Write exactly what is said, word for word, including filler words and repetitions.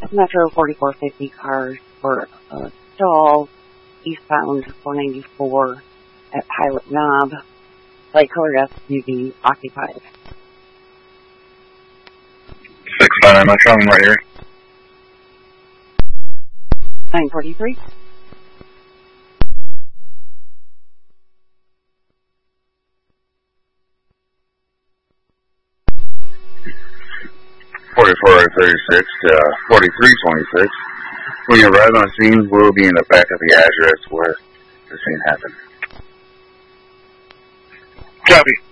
Metro forty-four fifty cars for a stall eastbound four ninety-four at Pilot Knob. Light colored S U V occupied. six five nine Metro, I'm right here. nine forty-three. forty-four thirty-six to forty-three twenty-six. When you arrive on scene, we'll be in the back of the address where the scene happened. Copy.